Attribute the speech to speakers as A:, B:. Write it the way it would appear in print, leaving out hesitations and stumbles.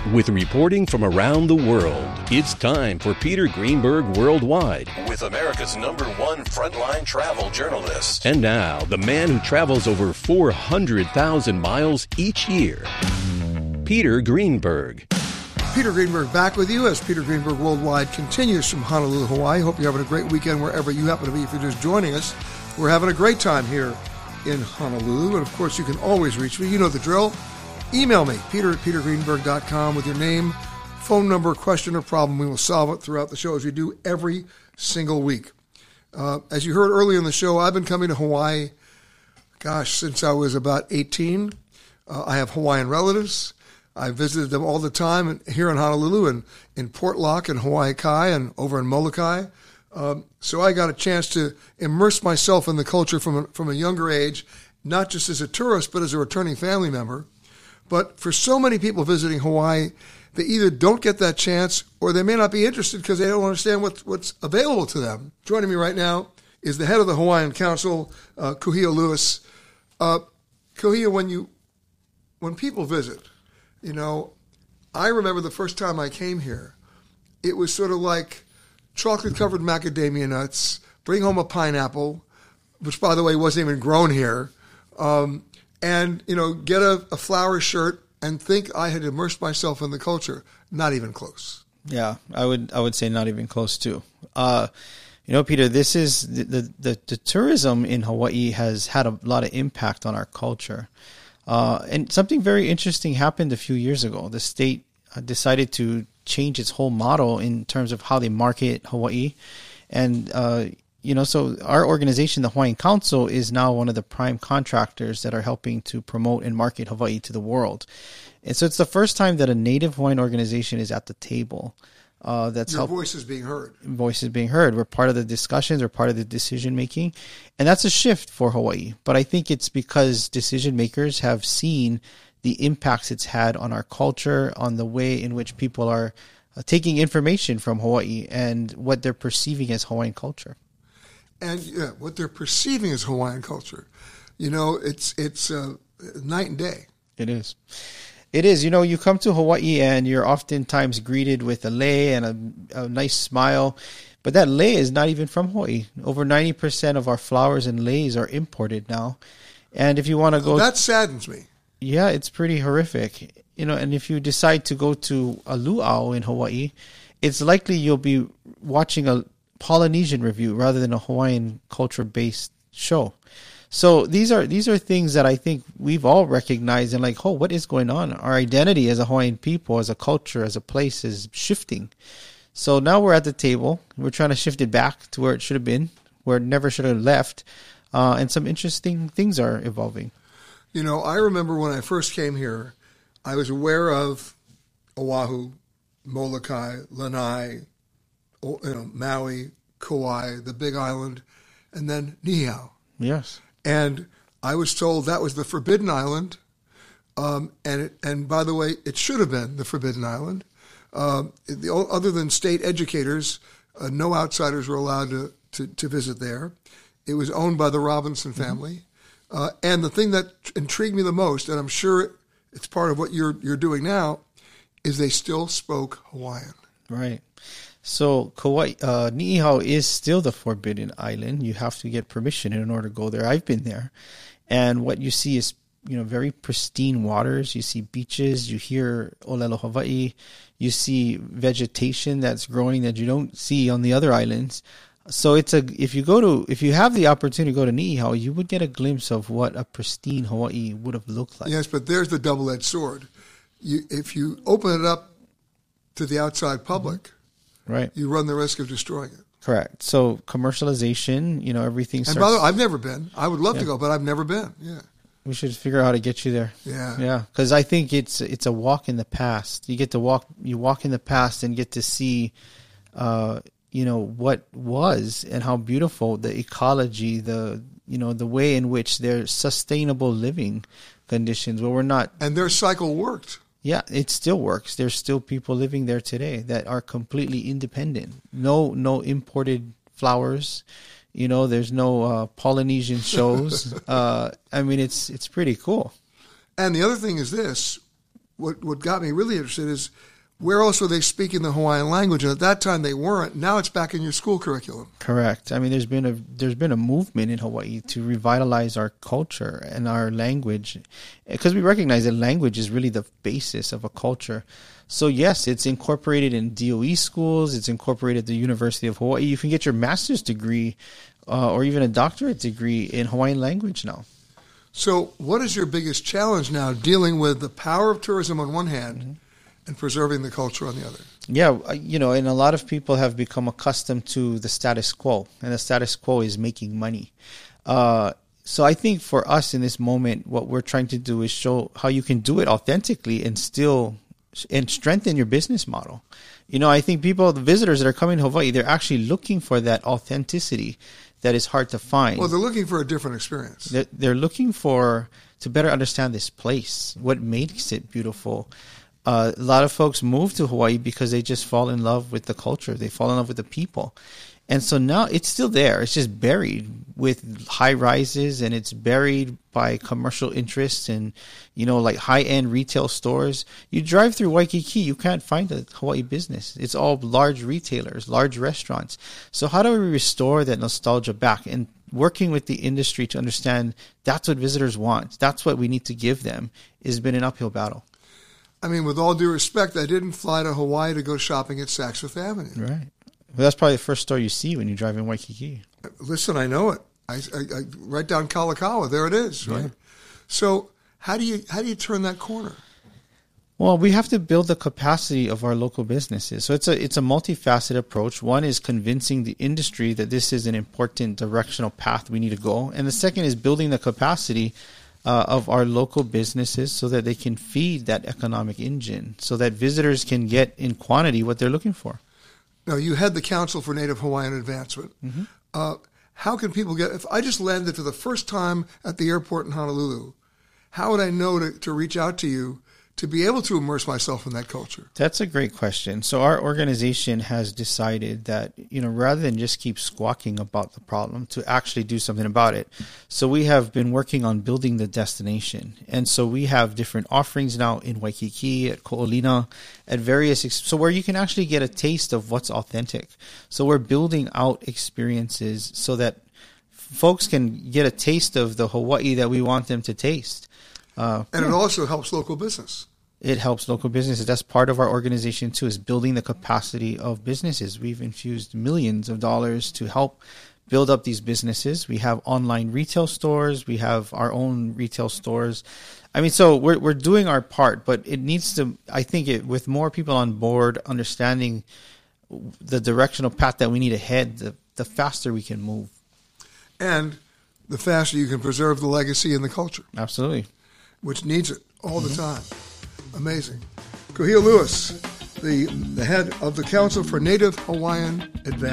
A: With reporting from around the world, it's time for Peter Greenberg Worldwide with America's #1 frontline travel journalist. And now, the man who travels over 400,000 miles each year, Peter Greenberg.
B: Peter Greenberg back with you as Peter Greenberg Worldwide continues from Honolulu, Hawaii. Hope you're having a great weekend wherever you happen to be. If you're just joining us, we're having a great time here in Honolulu. And, of course, you can always reach me. You know the drill. Email me, peter@petergreenberg.com, with your name, phone number, question, or problem. We will solve it throughout the show as we do every single week. As you heard earlier in the show, I've been coming to Hawaii, since I was about 18. I have Hawaiian relatives. I visited them all the time here in Honolulu and in Port Lock and Hawaii Kai and over in Molokai. So I got a chance to immerse myself in the culture from a younger age, not just as a tourist, but as a returning family member. But for so many people visiting Hawaii, they either don't get that chance or they may not be interested because they don't understand what's available to them. Joining me right now is the head of the Hawaiian Council, Kuhia Lewis. Kuhia, when people visit, I remember the first time I came here, it was sort of like chocolate-covered macadamia nuts, bring home a pineapple, which, by the way, wasn't even grown here, and, get a flower shirt and think I had immersed myself in the culture. Not even close.
C: Yeah, I would say not even close too. Peter, this is the tourism in Hawaii has had a lot of impact on our culture. And something very interesting happened a few years ago. The state decided to change its whole model in terms of how they market Hawaii. And, so our organization, the Hawaiian Council, is now one of the prime contractors that are helping to promote and market Hawaii to the world. And so it's the first time that a native Hawaiian organization is at the table.
B: Your voice is being heard.
C: Voice is being heard. We're part of the discussions. We're part of the decision making. And that's a shift for Hawaii. But I think it's because decision makers have seen the impacts it's had on our culture, on the way in which people are taking information from Hawaii and what they're perceiving as Hawaiian culture.
B: And what they're perceiving as Hawaiian culture. It's night and day.
C: It is. It is. You come to Hawaii and you're oftentimes greeted with a lei and a nice smile. But that lei is not even from Hawaii. Over 90% of our flowers and leis are imported now. And if you want to go...
B: That saddens me.
C: Yeah, it's pretty horrific. And if you decide to go to a luau in Hawaii, it's likely you'll be watching a Polynesian review rather than a Hawaiian culture-based show. So these are things that I think we've all recognized and what is going on? Our identity as a Hawaiian people, as a culture, as a place is shifting. So now we're at the table. We're trying to shift it back to where it should have been, where it never should have left. And some interesting things are evolving.
B: I remember when I first came here, I was aware of Oahu, Molokai, Lanai, Maui, Kauai, the Big Island, and then Niihau.
C: Yes.
B: And I was told that was the Forbidden Island. And by the way, it should have been the Forbidden Island. Other than state educators, no outsiders were allowed to visit there. It was owned by the Robinson family. And the thing that intrigued me the most, and I'm sure it's part of what you're doing now, is they still spoke Hawaiian.
C: Right. So Kauai, Niihau is still the Forbidden Island. You have to get permission in order to go there. I've been there. And what you see is, very pristine waters. You see beaches. You hear Olelo Hawaii. You see vegetation that's growing that you don't see on the other islands. So if you have the opportunity to go to Niihau, you would get a glimpse of what a pristine Hawaii would have looked like.
B: Yes, but there's the double-edged sword. If you open it up to the outside public,
C: right,
B: you run the risk of destroying it.
C: Correct. So commercialization, everything starts...
B: And by the way, I've never been. I would love to go, but I've never been. Yeah.
C: We should figure out how to get you there.
B: Yeah.
C: Yeah. Because I think it's a walk in the past. You walk in the past and get to see, what was and how beautiful the ecology, the way in which there's sustainable living conditions where we're not...
B: And their cycle worked.
C: Yeah, it still works. There's still people living there today that are completely independent. No imported flowers. There's no Polynesian shows. It's pretty cool.
B: And the other thing is this. what got me really interested is where else were they speaking the Hawaiian language? And at that time they weren't. Now it's back in your school curriculum.
C: Correct. I mean, there's been a movement in Hawaii to revitalize our culture and our language, because we recognize that language is really the basis of a culture. So yes, it's incorporated in DOE schools. It's incorporated at the University of Hawaii. You can get your master's degree or even a doctorate degree in Hawaiian language now.
B: So what is your biggest challenge now, dealing with the power of tourism on one hand and preserving the culture on the other?
C: Yeah, and a lot of people have become accustomed to the status quo, and the status quo is making money. So I think for us in this moment, what we're trying to do is show how you can do it authentically and still strengthen your business model. I think the visitors that are coming to Hawaii, they're actually looking for that authenticity that is hard to find.
B: Well, they're looking for a different experience.
C: They're looking to better understand this place, what makes it beautiful. A lot of folks move to Hawaii because they just fall in love with the culture. They fall in love with the people. And so now it's still there. It's just buried with high rises, and it's buried by commercial interests and, like high-end retail stores. You drive through Waikiki, you can't find a Hawaii business. It's all large retailers, large restaurants. So how do we restore that nostalgia back? And working with the industry to understand that's what visitors want, that's what we need to give them, has been an uphill battle.
B: I mean, with all due respect, I didn't fly to Hawaii to go shopping at Saks Fifth Avenue.
C: Right. Well, that's probably the first store you see when you drive in Waikiki.
B: Listen, I know it. I right down Kalakaua, there it is, right? Yeah. So how do you turn that corner?
C: Well, we have to build the capacity of our local businesses. So it's a multifaceted approach. One is convincing the industry that this is an important directional path we need to go. And the second is building the capacity of our local businesses so that they can feed that economic engine, so that visitors can get in quantity what they're looking for.
B: Now, you head the Council for Native Hawaiian Advancement. Mm-hmm. How can people if I just landed for the first time at the airport in Honolulu, how would I know to reach out to you to be able to immerse myself in that culture?
C: That's a great question. So our organization has decided that, rather than just keep squawking about the problem, to actually do something about it. So we have been working on building the destination. And so we have different offerings now in Waikiki, at Ko'olina, at various, so where you can actually get a taste of what's authentic. So we're building out experiences so that folks can get a taste of the Hawaii that we want them to taste.
B: And it also helps local business.
C: It helps local businesses. That's part of our organization, too, is building the capacity of businesses. We've infused millions of dollars to help build up these businesses. We have online retail stores. We have our own retail stores. I mean, so we're doing our part, but it needs to, I think, with more people on board, understanding the directional path that we need to head, the faster we can move. And
B: the faster you can preserve the legacy and the culture.
C: Absolutely.
B: Which needs it all the time. Amazing. Kuhia Lewis, the head of the Council for Native Hawaiian Advancement.